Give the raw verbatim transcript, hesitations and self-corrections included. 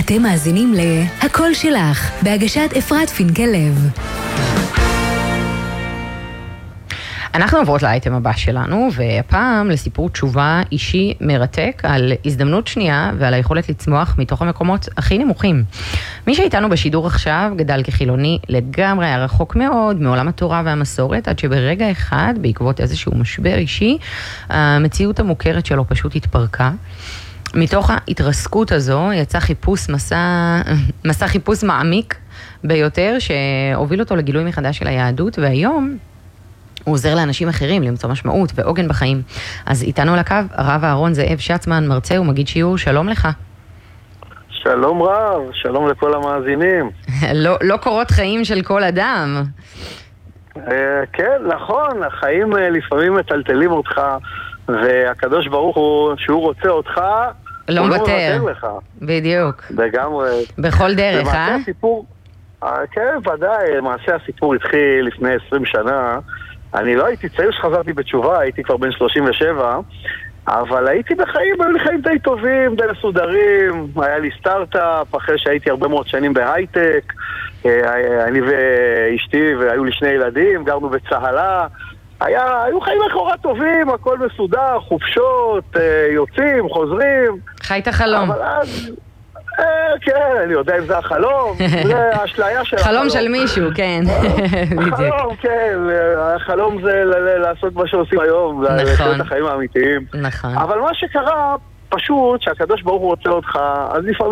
אתם מאזינים ל"הכל שלך", בהגשת אפרת פינקל-לב. אנחנו עוברות לאייטם הבא שלנו, והפעם לסיפור תשובה אישי מרתק על הזדמנות שנייה ועל היכולת לצמוח מתוך המקומות הכי נמוכים. מי שאיתנו בשידור עכשיו גדל כחילוני לגמרי, היה רחוק מאוד מעולם התורה והמסורת, עד שברגע אחד, בעקבות איזשהו משבר אישי, המציאות המוכרת שלו פשוט התפרקה. מתוך ההתרסקות הזו יצא חיפוש, מסע, מסע חיפוש מעמיק ביותר, שהוביל אותו לגילוי מחדש של היהדות, והיום הוא עוזר לאנשים אחרים למצוא משמעות ועוגן בחיים. אז איתנו על הקו, הרב אהרון זאב שצמן, מרצה ומגיד שיעור, שלום לך. שלום רב, שלום לכל המאזינים. לא, לא קורות חיים של כל אדם. כן, נכון, החיים לפעמים מטלטלים אותך, והקדוש ברוך הוא, שהוא רוצה אותך, לא מוותר לך. בדיוק. לגמרי. בכל דרך, אה? למעשה הסיפור, כן, ודאי, למעשה הסיפור התחיל לפני עשרים שנה. אני לא הייתי צעיר שחזרתי בתשובה, הייתי כבר בן שלושים ושבע, אבל הייתי בחיים, היו לי חיים די טובים, די מסודרים, היה לי סטארט-אפ, אחרי שהייתי הרבה מאוד שנים בהייטק, אני ואשתי והיו לי שני ילדים, גרנו בצהלה, היה, היו חיים לכאורה טובים, הכל מסודר, חופשות, יוצאים, חוזרים. חי את החלום. אבל אז... כן, אני יודע אם זה החלום, זה האשליה של החלום. חלום של מישהו, כן. החלום, כן, החלום זה לעשות מה שעושים היום, לחיות את החיים האמיתיים. נכון. אבל מה שקרה, פשוט, שהקדוש ברוך הוא רוצה אותך, אז לפעמים